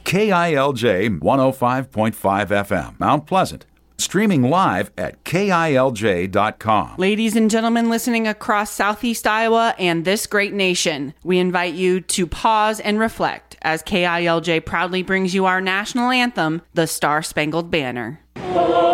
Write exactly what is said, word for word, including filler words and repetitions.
K I L J one oh five point five F M, Mount Pleasant. Streaming live at K I L J dot com. Ladies and gentlemen listening across Southeast Iowa and this great nation, we invite you to pause and reflect as K I L J proudly brings you our national anthem, the Star Spangled Banner.